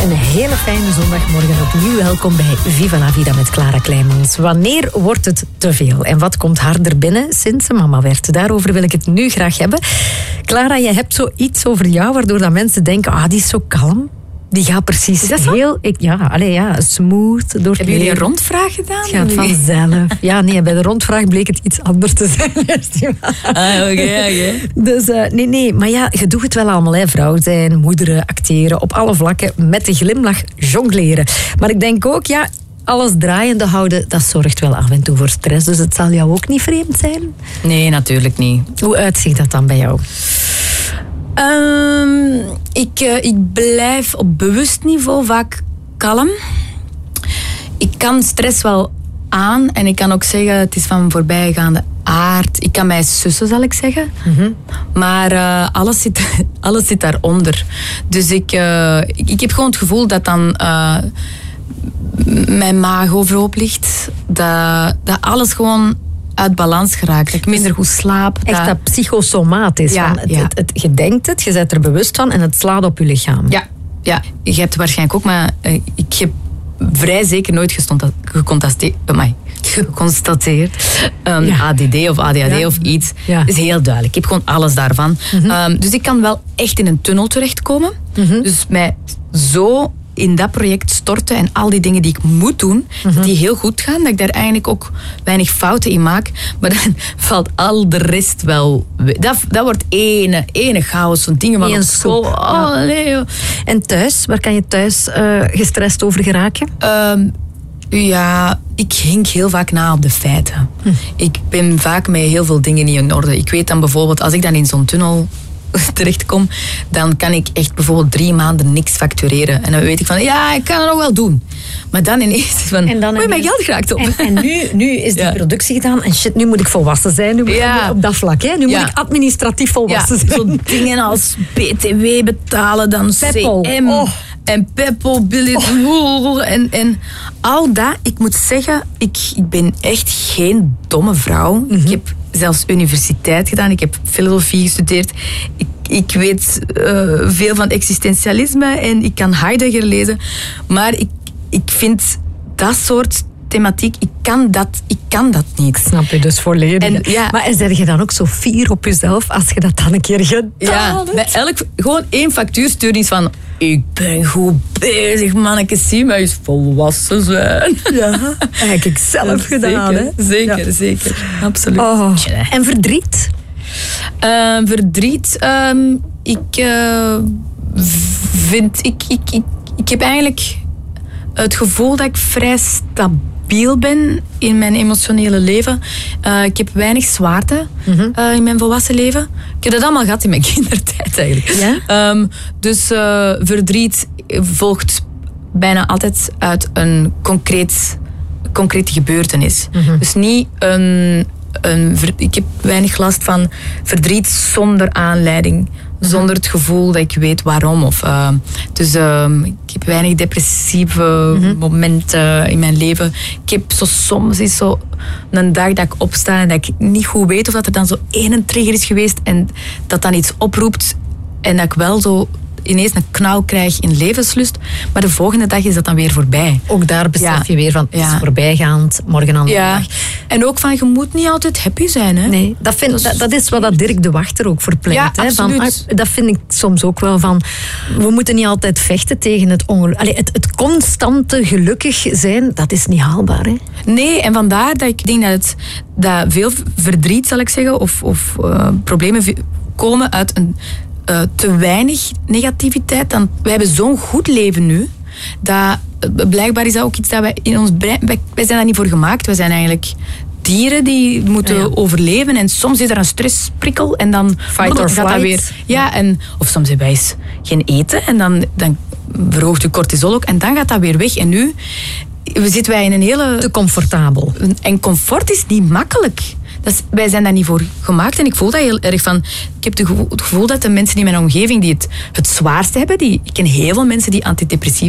Een hele fijne zondagmorgen opnieuw. Welkom bij Viva la Vida met Clara Kleijmans. Wanneer wordt het te veel? En wat komt harder binnen sinds ze mama werd? Daarover wil ik het nu graag hebben. Clara, je hebt zoiets over jou waardoor dat mensen denken, die is zo kalm. Die gaat precies heel... smooth door. Hebben jullie een rondvraag gedaan? Het gaat vanzelf. Ja, nee, bij de rondvraag bleek het iets anders te zijn. Oké. Dus nee. Maar ja, je doet het wel allemaal, hè. Vrouw zijn, moederen, acteren, op alle vlakken, met de glimlach jongleren. Maar ik denk ook, alles draaiende houden, dat zorgt wel af en toe voor stress. Dus het zal jou ook niet vreemd zijn? Nee, natuurlijk niet. Hoe uitziet dat dan bij jou? Ik blijf op bewust niveau vaak kalm. Ik kan stress wel aan en ik kan ook zeggen, het is van voorbijgaande aard. Ik kan mij sussen, zal ik zeggen. Mm-hmm. Maar alles zit daaronder. Dus ik heb gewoon het gevoel dat dan mijn maag overhoop ligt. Dat alles gewoon uit balans geraakt. Dat ik minder goed slaap. Echt dat psychosomatisch. Je denkt het, je bent er bewust van en het slaat op je lichaam. Ja. Je hebt waarschijnlijk ook, maar ik heb vrij zeker nooit geconstateerd. ADD of ADHD of iets. Ja. Dat is heel duidelijk. Ik heb gewoon alles daarvan. Mm-hmm. Dus ik kan wel echt in een tunnel terechtkomen. Mm-hmm. Dus mij zo in dat project storten en al die dingen die ik moet doen, dat die heel goed gaan, dat ik daar eigenlijk ook weinig fouten in maak. Maar dan valt al de rest wel... Dat wordt ene chaos van dingen. Maar soep. En thuis? Waar kan je thuis gestrest over geraken? Ik hink heel vaak na op de feiten. Ik ben vaak met heel veel dingen niet in orde. Ik weet dan bijvoorbeeld, als ik dan in zo'n tunnel terechtkom, dan kan ik echt bijvoorbeeld 3 maanden niks factureren. En dan weet ik van, ik kan het nog wel doen. Maar dan ineens van, mijn geld geraakt op. En nu is die productie gedaan en shit, nu moet ik volwassen zijn. Nu moet ik op dat vlak, hè. Nu moet ik administratief volwassen zijn. Zo dingen als BTW betalen, dan Peppel. CM en Peppel, en al dat. Ik moet zeggen, ik ben echt geen domme vrouw. Ik heb zelfs universiteit gedaan. Ik heb filosofie gestudeerd. Ik weet veel van existentialisme en ik kan Heidegger lezen. Maar ik vind dat soort thematiek, ik kan dat niet. Snap je dus volledig. Maar zeg je dan ook zo fier op jezelf als je dat dan een keer gedaan hebt? Bij gewoon 1 factuur sturen is van, ik ben goed bezig, manneke, zie mij eens volwassen zijn. Ja, heb ik zelf gedaan. Zeker. Absoluut. En verdriet? Ik heb eigenlijk het gevoel dat ik vrij stabiel ben in mijn emotionele leven. Ik heb weinig zwaarte in mijn volwassen leven. Ik heb dat allemaal gehad in mijn kindertijd eigenlijk. Ja? Dus verdriet volgt bijna altijd uit een concrete gebeurtenis. Dus niet ik heb weinig last van verdriet zonder aanleiding. Zonder het gevoel dat ik weet waarom. Ik heb weinig depressieve momenten in mijn leven. Ik heb soms is zo een dag dat ik opsta en dat ik niet goed weet of dat er dan zo 1 trigger is geweest en dat dan iets oproept en dat ik wel zo ineens een knauw krijg in levenslust, maar de volgende dag is dat dan weer voorbij. Ook daar besef je weer van, het is voorbijgaand, morgen aan de dag. En ook van, je moet niet altijd happy zijn. Hè? Nee, dat is wat dat Dirk de Wachter ook verpleit. Ja, absoluut. Dat vind ik soms ook wel van, we moeten niet altijd vechten tegen het ongeluk. Het constante gelukkig zijn, dat is niet haalbaar. Hè? Nee, en vandaar dat ik denk dat veel verdriet, zal ik zeggen, of problemen komen uit een te weinig negativiteit. Wij hebben zo'n goed leven nu, dat blijkbaar is dat ook iets dat wij in ons brein... Wij zijn daar niet voor gemaakt. Wij zijn eigenlijk dieren die moeten overleven en soms is er een stressprikkel en dan fight or flight. Dat weer. Of soms hebben wij geen eten en dan verhoogt je cortisol ook en dan gaat dat weer weg. En nu zitten wij in een hele... Te comfortabel. En comfort is niet makkelijk. Wij zijn daar niet voor gemaakt en ik voel dat heel erg van... Ik heb het gevoel dat de mensen in mijn omgeving die het zwaarste hebben... Ik ken heel veel mensen die antidepressief